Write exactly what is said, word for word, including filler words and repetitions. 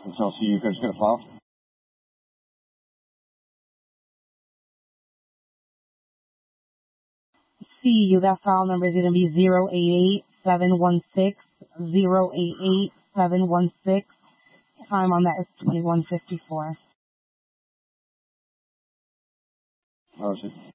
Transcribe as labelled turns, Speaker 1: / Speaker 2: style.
Speaker 1: Control C, you can just get a file.
Speaker 2: C, you, that file number is going to be zero eight eight seven one six zero eight eight seven one six. Time on that is twenty-one fifty-four.
Speaker 1: Oh, shit.